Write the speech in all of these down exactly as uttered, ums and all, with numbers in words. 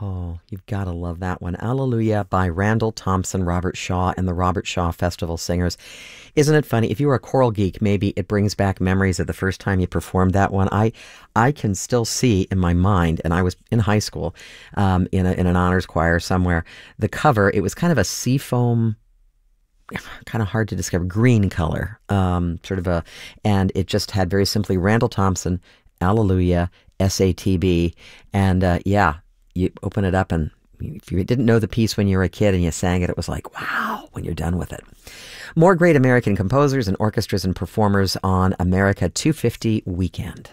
Oh, you've got to love that one. Alleluia by Randall Thompson, Robert Shaw, and the Robert Shaw Festival Singers. Isn't it funny? If you were a choral geek, maybe it brings back memories of the first time you performed that one. I I can still see in my mind, and I was in high school um, in, a, in an honors choir somewhere, the cover, it was kind of a seafoam, kind of hard to describe, green color, um, sort of a, and it just had very simply Randall Thompson, Alleluia, S A T B, and uh, yeah, you open it up, and if you didn't know the piece when you were a kid and you sang it, it was like, wow, when you're done with it. More great American composers and orchestras and performers on America two fifty Weekend.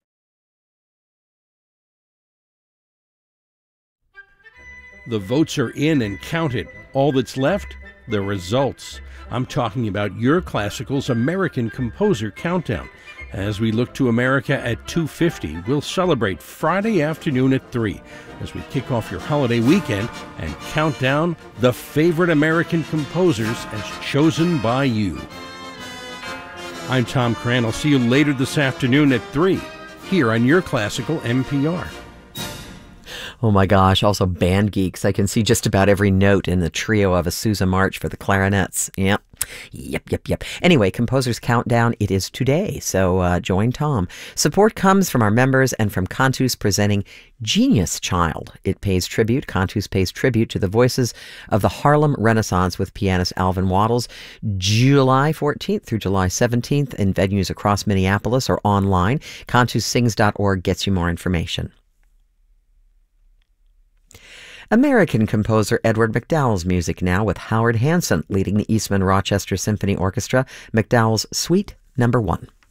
The votes are in and counted. All that's left, the results. I'm talking about Your Classical's American Composer Countdown. As we look to America at two fifty, we'll celebrate Friday afternoon at three as we kick off your holiday weekend and count down the favorite American composers as chosen by you. I'm Tom Cran. I'll see you later this afternoon at three here on Your Classical N P R. Oh my gosh, also band geeks. I can see just about every note in the trio of a Sousa March for the clarinets. Yep. Yep, yep, yep. Anyway, Composer's Countdown, it is today, so uh, join Tom. Support comes from our members and from Cantus presenting Genius Child. It pays tribute, Cantus pays tribute to the voices of the Harlem Renaissance with pianist Alvin Waddles, July fourteenth through July seventeenth in venues across Minneapolis or online. cantus sings dot org gets you more information. American composer Edward McDowell's music now, with Howard Hanson leading the Eastman Rochester Symphony Orchestra, McDowell's Suite Number One.